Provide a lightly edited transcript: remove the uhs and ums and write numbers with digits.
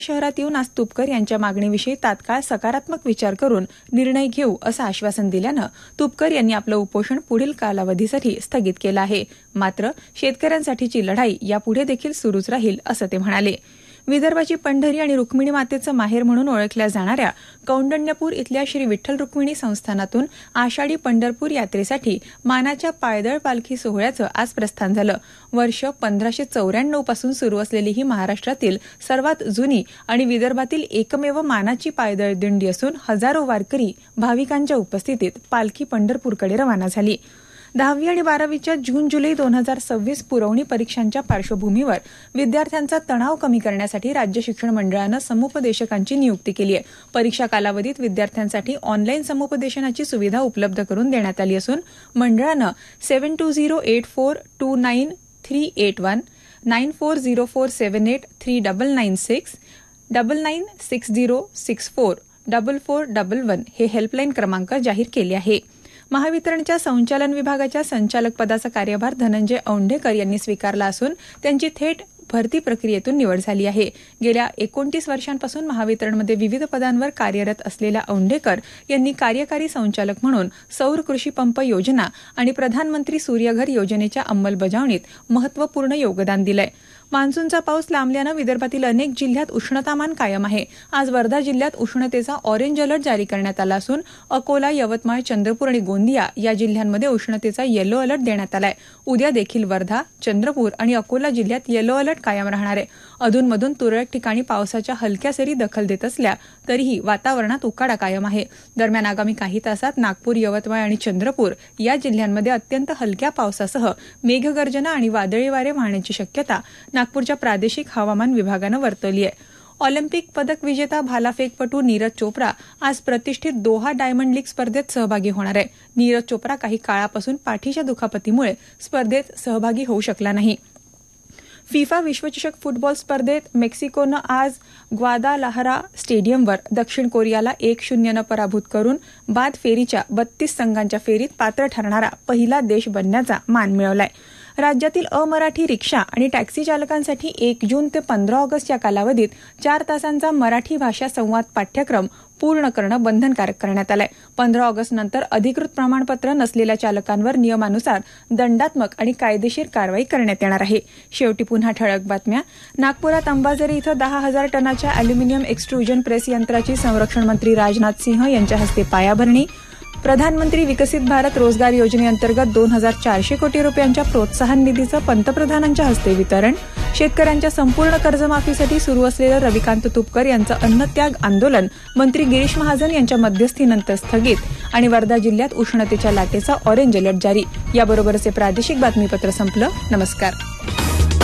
शहरात येऊन आज तुपकर यांच्या मागणीविषयी तात्काळ सकारात्मक विचार करून निर्णय घेऊ असं आश्वासन दिल्यानं तुपकर यांनी आपलं उपोषण पुढील कालावधीसाठी स्थगित केलं आहे. मात्र शेतकऱ्यांसाठीची लढाई यापुढे देखील सुरूच राहील असं ते म्हणाले. विदर्भाची पंढरी आणि रुक्मिणी मातेचं माहेर म्हणून ओळखल्या जाणाऱ्या कौंडण्यपूर इथल्या श्री विठ्ठल रुक्मिणी संस्थानातून आषाढी पंढरपूर यात्रेसाठी मानाच्या पायदळ पालखी सोहळ्याचं आज प्रस्थान झालं. वर्ष 1594 पासून सुरू असलेली ही महाराष्ट्रातील सर्वात जुनी आणि विदर्भातील एकमेव मानाची पायदळ दिंडी असून हजारो वारकरी भाविकांच्या उपस्थितीत पालखी पंढरपूरकडे रवाना झाली. 10वी आणि 12वीच्या जून-जुलै 2026 पुरवणी परीक्षांच्या पार्श्वभूमीवर विद्यार्थ्यांचा तणाव कमी करण्यासाठी राज्य शिक्षण मंडळानं समुपदेशकांची नियुक्ती केली आहे. परीक्षा कालावधीत विद्यार्थ्यांसाठी ऑनलाईन समुपदेशनाची सुविधा उपलब्ध करून देण्यात आली असून मंडळानं 7208429381 9404783996 9960644411 हे हेल्पलाईन क्रमांक जाहीर केले आहे. महावितरणच्या संचालन विभागाच्या संचालक पदाचा कार्यभार धनंजय औंढेकर यांनी स्वीकारला असून त्यांची थेट भरती प्रक्रियेतून निवड झाली आहे. गेल्या 29 वर्षांपासून महावितरणमध्ये विविध पदांवर कार्यरत असलेल्या औंढेकर यांनी कार्यकारी संचालक म्हणून सौर कृषी पंप योजना आणि प्रधानमंत्री सूर्यघर योजनेच्या अंमलबजावणीत महत्त्वपूर्ण योगदान दिलंय. मान्सूनचा पाऊस लांबल्यानं विदर्भातील अनेक जिल्ह्यात उष्णतामान कायम आहे. आज वर्धा जिल्ह्यात उष्णतेचा ऑरेंज अलर्ट जारी करण्यात आला असून अकोला, यवतमाळ, चंद्रपूर आणि गोंदिया या जिल्ह्यांमध्ये उष्णतेचा येलो अलर्ट देण्यात आलाय. उद्या देखील वर्धा, चंद्रपूर आणि अकोला जिल्ह्यात येलो अलर्ट कायम राहणार आहे. अधूनमधून तुरळक ठिकाणी पावसाच्या हलक्या सरी दखल देत असल्या तरीही वातावरणात उकाडा कायम आहे. दरम्यान आगामी काही तासात नागपूर, यवतमाळ आणि चंद्रपूर या जिल्ह्यांमध्ये अत्यंत हलक्या पावसासह मेघगर्जना आणि वादळी वारे वाहण्याची शक्यता नागपूरच्या प्रादेशिक हवामान विभागानं वर्तवली आहे. ऑलिम्पिक पदक विजेता भालाफेकपटू नीरज चोप्रा आज प्रतिष्ठित दोहा डायमंड लीग स्पर्धेत सहभागी होणार आहे. नीरज चोप्रा काही काळापासून पाठीच्या दुखापतीमुळे स्पर्धेत सहभागी होऊ शकला नाही. फिफा विश्वचषक फुटबॉल स्पर्धेत मेक्सिकोनं आज ग्वादालाहरा स्टेडियमवर दक्षिण कोरियाला 1-0 पराभूत करून बाद फेरीच्या 32 संघांच्या फेरीत पात्र ठरणारा पहिला देश बनण्याचा मान मिळवलाय. राज्यातील अमराठी रिक्षा आणि टॅक्सी चालकांसाठी 1 जून ते 15 ऑगस्ट या कालावधीत 4 तासांचा मराठी भाषा संवाद पाठ्यक्रम पूर्ण करणं बंधनकारक करण्यात आलंय. 15 ऑगस्ट नंतर अधिकृत प्रमाणपत्र नसलेल्या चालकांवर नियमानुसार दंडात्मक आणि कायदेशीर कारवाई करण्यात येणार आहे. शेवटी पुन्हा ठळक बातम्या. नागपुरात अंबाझरी इथं 10,000 टनाच्या अॅल्युमिनियम एक्सट्रुजन प्रेस यंत्राची संरक्षण मंत्री राजनाथ सिंह यांच्या हस्ते पायाभरणी. प्रधानमंत्री विकसित भारत रोजगार योजनेअंतर्गत 2,400 कोटी रुपयांच्या प्रोत्साहन निधीचं पंतप्रधानांच्या हस्ते वितरण. शेतकऱ्यांच्या संपूर्ण कर्जमाफीसाठी सुरू असलेलं रविकांत तुपकर यांचं अन्नत्याग आंदोलन मंत्री गिरीश महाजन यांच्या मध्यस्थीनंतर स्थगित. आणि वर्धा जिल्ह्यात उष्णतेच्या लाटेचा ऑरेंज अलर्ट जारी. याबरोबरच हे प्रादेशिक बातमीपत्र संपलं. नमस्कार.